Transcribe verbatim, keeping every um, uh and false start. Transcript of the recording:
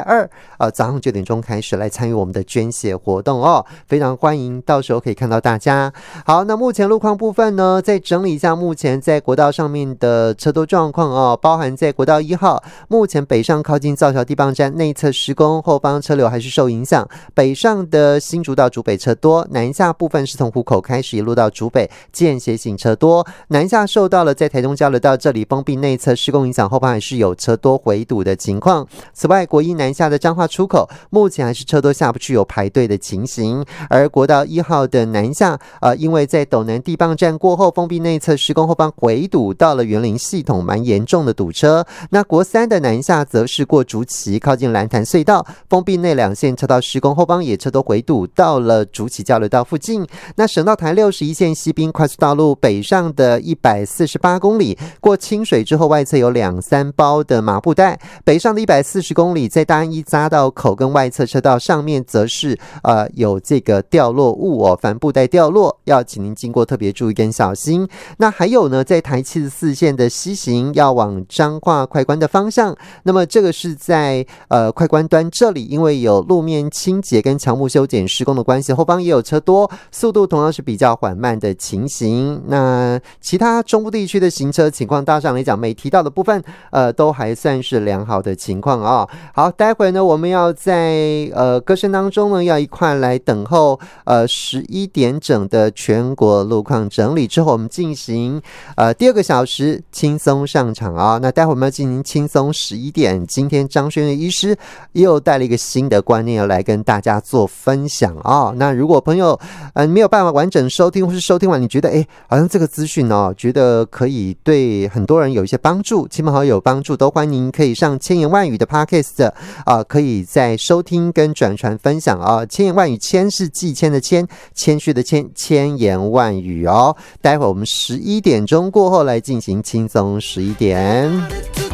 二呃早上九点钟开始来参与我们的捐血活动哦，非常欢迎，到时候可以看到大家。好，那目前路况部分呢，再整理一下目前在国道上面的车多状况哦，包含在国道一号，目前北上靠近造桥地磅站内侧施工，后方车流还是受影响，北上的新竹到竹北车多，南下部分是从湖口开始一路到竹北间歇性车多，南下受到了在台中交流道这里封闭内侧施工影响，后方还是有车多回堵的情况。此外，国一南下的彰化出口目前还是车多下不去，有排队的情形。而国道一号的南下，呃，因为在斗南地磅站过后封闭内侧施工，后方回堵到了园林系统，蛮严重的堵车。那国三的南下则是过竹崎靠近蓝潭隧道，封闭内两线车道施工，后方也车多回堵到了竹崎交流道附近。那省道台六十一线西滨快速道路北上的一百四十八公里，过清水之后外侧有两三包的麻布袋，北上的一百四十公里，在大安一匝道口跟外侧车道上面则是呃有这个掉落物哦，帆布袋掉落，要请您经过特别注意跟小心。那还有呢，在台七十四线的西行要往彰化快关的方向，那么这个是在呃快关端这里，因为有路面清洁跟乔木修剪施工的关系，后方也有车多，速度同样是比较缓慢的情形。那其他中部地区的行车情况，大上来讲没提到的部分呃都还算是良好的情况啊、哦。好，待会呢我们要在呃歌声当中呢要一块来等候呃十一点整的全国路况整理之后，我们进行呃第二个小时轻松上场啊、哦。那待会我们要进行轻松十一点，今天张轩的医师又带了一个新的观念来跟大家做分享啊、哦。那如果朋友呃没有办法完整收听，或是收听完你觉得哎好像这个资讯哦，觉得可以对很多人有一些帮助，亲朋好友有帮助，都欢迎可以上千言万语的 Podcast 啊、呃，可以在收听跟转传分享啊、哦。千言万语，谦是季谦的谦，谦虚的谦，千言万语哦。待会儿我们十一点钟过后来进行轻松十一点。